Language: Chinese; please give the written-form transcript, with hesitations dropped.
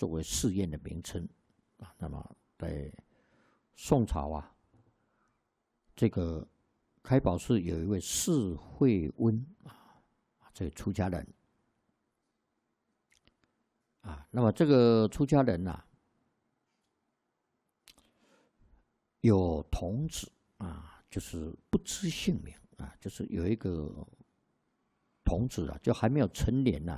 作为寺院的名称啊。那么在宋朝啊，这个开宝寺有一位释慧温啊，这个出家人啊。那么这个出家人啊，有童子啊，就是不知姓名啊，就是有一个童子啊，就还没有成年呐、